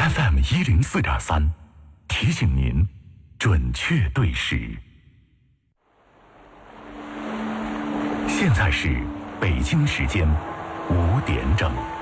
FM104.3，提醒您准确对时。现在是北京时间5点整。